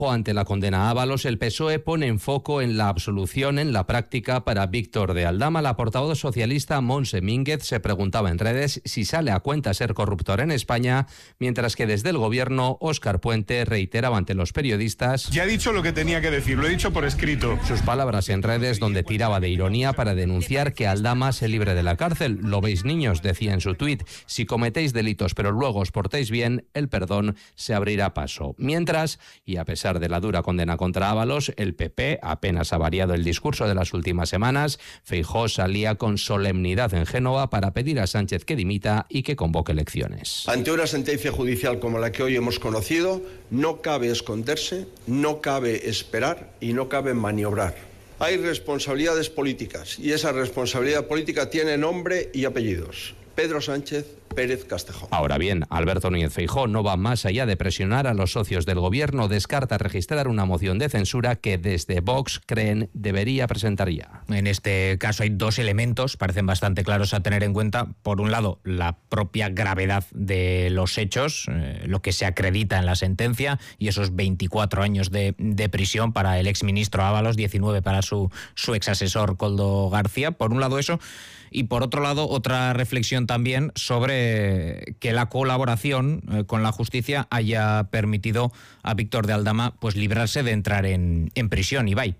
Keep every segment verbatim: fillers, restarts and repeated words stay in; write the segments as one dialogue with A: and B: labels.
A: O ante la condena a Ábalos, el P S O E pone en foco en la absolución en la práctica para Víctor de Aldama. La portavoz socialista Montse Mínguez se preguntaba en redes si sale a cuenta ser corruptor en España, mientras que desde el gobierno Óscar Puente reiteraba ante los periodistas:
B: ya he dicho lo que tenía que decir, lo he dicho por escrito.
A: Sus palabras en redes, donde tiraba de ironía para denunciar que Aldama se libre de la cárcel. Lo veis, niños, decía en su tuit, si cometéis delitos pero luego os portéis bien, el perdón se abrirá paso. Mientras, y a pesar de la dura condena contra Ábalos, el P P apenas ha variado el discurso de las últimas semanas. Feijóo salía con solemnidad en Génova para pedir a Sánchez que dimita y que convoque elecciones.
C: Ante una sentencia judicial como la que hoy hemos conocido, no cabe esconderse, no cabe esperar y no cabe maniobrar. Hay responsabilidades políticas y esa responsabilidad política tiene nombre y apellidos: Pedro Sánchez Pérez Castejón.
A: Ahora bien, Alberto Núñez Feijóo no va más allá de presionar a los socios del gobierno. Descarta registrar una moción de censura que desde Vox creen debería presentar ya.
D: En este caso hay dos elementos, parecen bastante claros a tener en cuenta. Por un lado, la propia gravedad de los hechos, eh, lo que se acredita en la sentencia, y esos veinticuatro años de, de prisión para el exministro Ábalos, diecinueve para su, su exasesor Koldo García. Por un lado eso, y por otro lado otra reflexión también sobre que la colaboración eh, con la justicia haya permitido a Víctor de Aldama pues librarse de entrar en, en prisión. Ibai.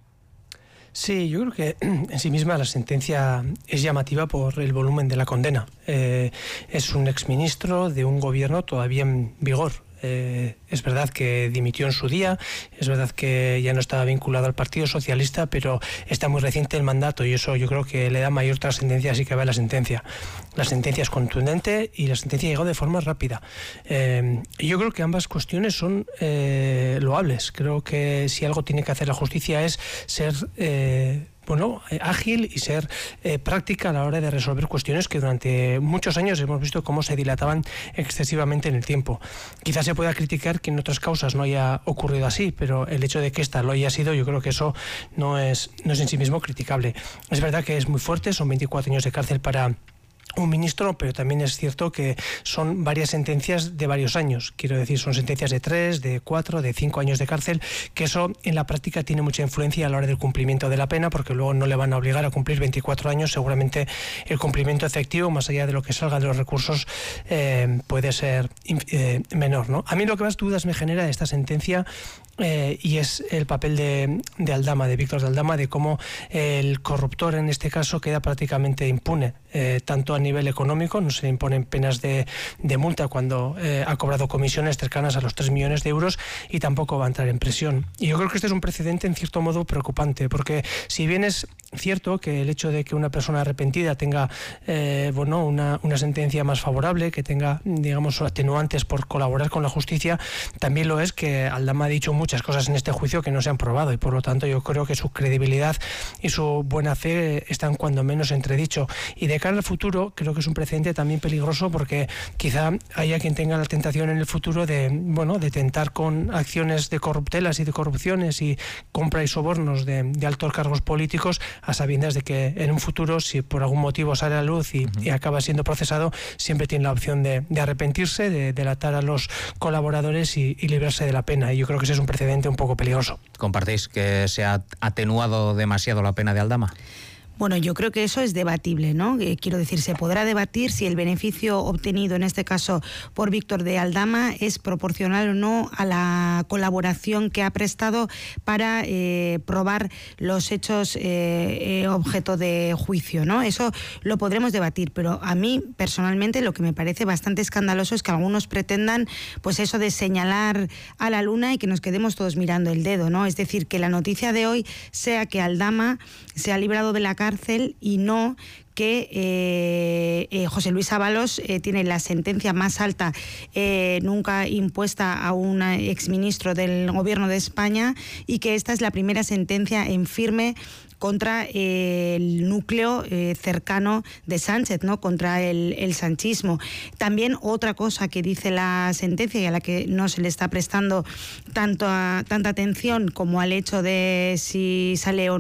E: Sí, yo creo que en sí misma la sentencia es llamativa por el volumen de la condena. Eh, es un exministro de un gobierno todavía en vigor. Eh, es verdad que dimitió en su día, es verdad que ya no estaba vinculado al Partido Socialista, pero está muy reciente el mandato y eso yo creo que le da mayor trascendencia si cabe a la sentencia. La sentencia es contundente y la sentencia llegó de forma rápida. Eh, yo creo que ambas cuestiones son eh, loables. Creo que si algo tiene que hacer la justicia es ser Eh, bueno, eh, ágil y ser eh, práctica a la hora de resolver cuestiones que durante muchos años hemos visto cómo se dilataban excesivamente en el tiempo. Quizás se pueda criticar que en otras causas no haya ocurrido así, pero el hecho de que esta lo haya sido, yo creo que eso no es, no es en sí mismo criticable. Es verdad que es muy fuerte, son veinticuatro años de cárcel para un ministro, pero también es cierto que son varias sentencias de varios años. Quiero decir, son sentencias de tres, de cuatro, de cinco años de cárcel, que eso en la práctica tiene mucha influencia a la hora del cumplimiento de la pena, porque luego no le van a obligar a cumplir veinticuatro años. Seguramente el cumplimiento efectivo, más allá de lo que salga de los recursos, eh, puede ser eh, menor, ¿no? A mí lo que más dudas me genera de esta sentencia Eh, y es el papel de, de Aldama, de Víctor de Aldama, de cómo el corruptor en este caso queda prácticamente impune, eh, tanto a nivel económico, no se le imponen penas de, de multa cuando eh, ha cobrado comisiones cercanas a los tres millones de euros, y tampoco va a entrar en prisión. Y yo creo que este es un precedente en cierto modo preocupante, porque si bien es cierto que el hecho de que una persona arrepentida tenga eh, bueno, una, una sentencia más favorable, que tenga, digamos, atenuantes por colaborar con la justicia, también lo es que Aldama ha dicho muchas cosas en este juicio que no se han probado, y por lo tanto yo creo que su credibilidad y su buena fe están cuando menos entredicho. Y de cara al futuro creo que es un precedente también peligroso, porque quizá haya quien tenga la tentación en el futuro de, bueno, de tentar con acciones de corruptelas y de corrupciones y compra y sobornos de, de altos cargos políticos, a sabiendas de que en un futuro, si por algún motivo sale a la luz y, uh-huh. y acaba siendo procesado, siempre tiene la opción de, de arrepentirse, de delatar a los colaboradores y, y librarse de la pena. Y yo creo que ese es un precedente un poco peligroso.
D: ¿Compartís que se ha atenuado demasiado la pena de Aldama?
F: Bueno, yo creo que eso es debatible, ¿no? Eh, quiero decir, se podrá debatir si el beneficio obtenido, en este caso por Víctor de Aldama, es proporcional o no a la colaboración que ha prestado para eh, probar los hechos eh, eh, objeto de juicio, ¿no? Eso lo podremos debatir, pero a mí personalmente lo que me parece bastante escandaloso es que algunos pretendan, pues eso de señalar a la luna y que nos quedemos todos mirando el dedo, ¿no? Es decir, que la noticia de hoy sea que Aldama se ha librado de la cárcel y no que eh, eh, José Luis Ábalos eh, tiene la sentencia más alta eh, nunca impuesta a un exministro del gobierno de España, y que esta es la primera sentencia en firme contra eh, el núcleo eh, cercano de Sánchez, ¿no? Contra el, el sanchismo. También otra cosa que dice la sentencia y a la que no se le está prestando tanto a, tanta atención como al hecho de si sale o